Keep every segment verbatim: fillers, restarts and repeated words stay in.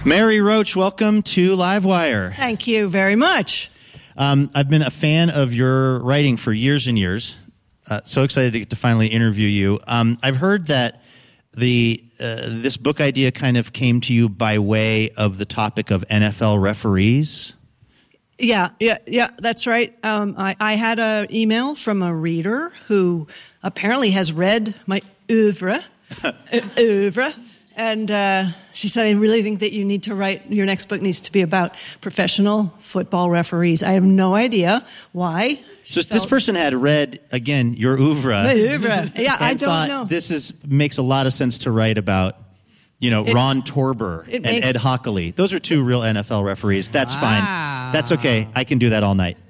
Mary Roach, welcome to Livewire. Thank you very much. Um, I've been a fan of your writing for years and years. Uh, so excited to get to finally interview you. Um, I've heard that the uh, this book idea kind of came to you by way of the topic of N F L referees. Yeah, yeah, yeah, that's right. Um, I, I had an email from a reader who apparently has read my oeuvre, oeuvre, and uh, she said, I really think that you need to write, your next book needs to be about professional football referees. I have no idea why. So this person had read, again, your oeuvre. My oeuvre. Yeah, I don't thought, know. This is makes a lot of sense to write about, you know, it, Ron Torber and makes, Ed Hockley. Those are two real N F L referees. That's wow. fine. That's okay. I can do that all night.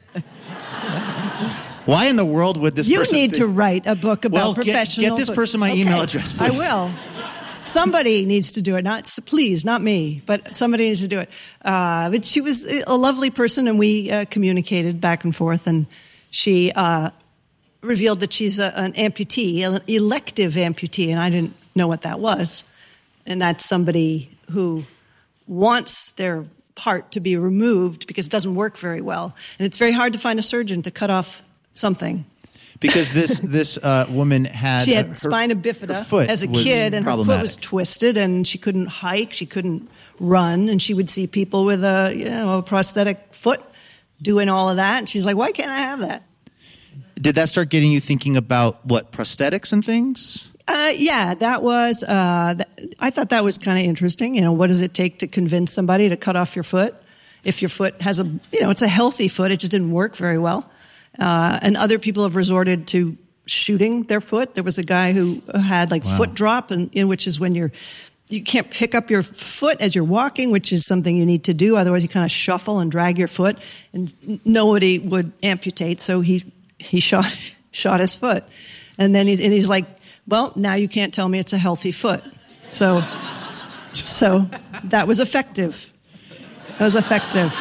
Why in the world would this you person... You need think, to write a book about well, professional... Well, get, get this person my okay. email address, please. I will. Somebody needs to do it. Not Please, not me, but somebody needs to do it. Uh, but she was a lovely person, and we uh, communicated back and forth, and she uh, revealed that she's a, an amputee, an elective amputee, and I didn't know what that was. And that's somebody who wants their part to be removed because it doesn't work very well. And it's very hard to find a surgeon to cut off something. Because this this uh, woman had... She had her, spina bifida foot as a kid, and her foot was twisted, and she couldn't hike, she couldn't run, and she would see people with a, you know, a prosthetic foot doing all of that, and she's like, why can't I have that? Did that start getting you thinking about, what, prosthetics and things? Uh, yeah, that was, uh, th- I thought that was kind of interesting. You know, what does it take to convince somebody to cut off your foot? If your foot has a, you know, it's a healthy foot, it just didn't work very well. Uh, and other people have resorted to shooting their foot. There was a guy who had like wow. foot drop, and in which is when you're, you can't pick up your foot as you're walking, which is something you need to do. Otherwise, you kind of shuffle and drag your foot, and nobody would amputate. So he he shot shot his foot, and then he's and he's like, well, now you can't tell me it's a healthy foot. So so that was effective. That was effective.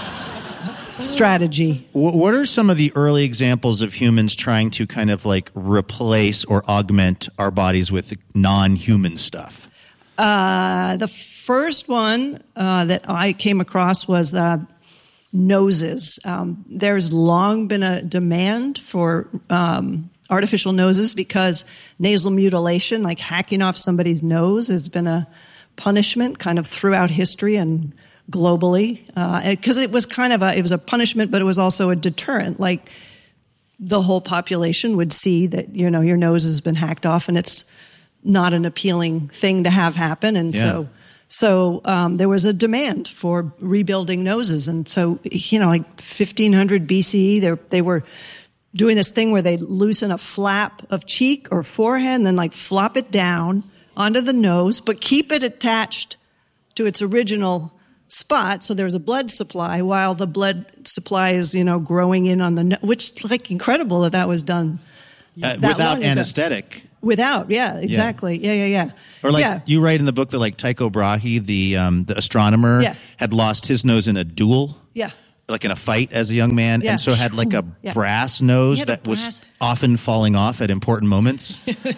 Strategy. What are some of the early examples of humans trying to kind of like replace or augment our bodies with non-human stuff? Uh, the first one uh, that I came across was uh, noses. Um, there's long been a demand for um, artificial noses because nasal mutilation, like hacking off somebody's nose, has been a punishment kind of throughout history and globally, because uh, it was kind of a, it was a punishment, but it was also a deterrent. Like the whole population would see that, you know, your nose has been hacked off, and it's not an appealing thing to have happen. And yeah. so, so um, there was a demand for rebuilding noses. And so, you know, like fifteen hundred B C E, they they were doing this thing where they'd loosen a flap of cheek or forehead and then like flop it down onto the nose, but keep it attached to its original spot, so there was a blood supply while the blood supply is, you know, growing in on the no- which, like, incredible that that was done uh, without anesthetic. Ago. Without, yeah, exactly, yeah, yeah, yeah. yeah. Or like yeah. you write in the book that like Tycho Brahe, the um, the astronomer, yeah. had lost his nose in a duel. Yeah. Like in a fight as a young man, yeah. and so had like a yeah. brass nose yeah, that brass. was often falling off at important moments.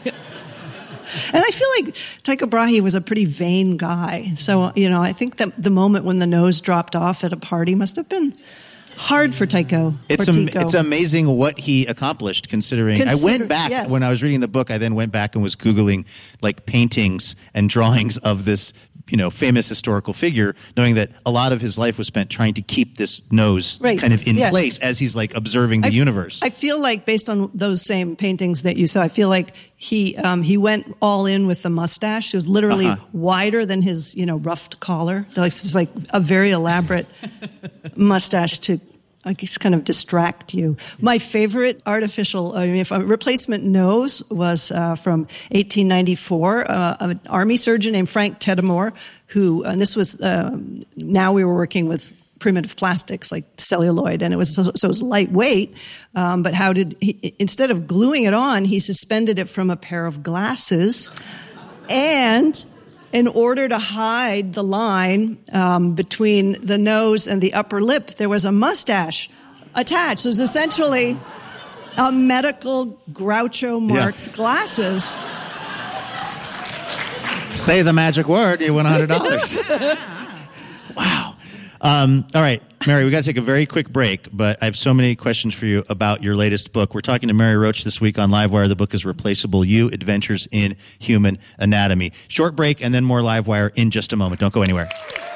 And I feel like Tycho Brahe was a pretty vain guy. So, you know, I think that the moment when the nose dropped off at a party must have been hard for Tycho. It's am- it's amazing what he accomplished, considering. Consider- I went back, yes. when I was reading the book, I then went back and was Googling, like, paintings and drawings of this, you know, famous historical figure, knowing that a lot of his life was spent trying to keep this nose right. kind of in yeah. place as he's, like, observing the I f- universe. I feel like, based on those same paintings that you saw, I feel like he um, he went all in with the mustache. It was literally uh-huh. wider than his, you know, ruffed collar. Like, it's like a very elaborate mustache to, I guess, kind of distract you. My favorite artificial, I mean, if a replacement nose was uh, from eighteen ninety-four. Uh, an army surgeon named Frank Teddemore, who, and this was, uh, now we were working with primitive plastics like celluloid, and it was so, so it was lightweight. Um, but how did he, instead of gluing it on, he suspended it from a pair of glasses, and in order to hide the line um, between the nose and the upper lip, there was a mustache attached. It was essentially a medical Groucho Marx yeah. glasses. Say the magic word, you win one hundred dollars. Wow. Um, all right, Mary, we got to take a very quick break, but I have so many questions for you about your latest book. We're talking to Mary Roach this week on Livewire. The book is Replaceable You, Adventures in Human Anatomy. Short break and then more Livewire in just a moment. Don't go anywhere.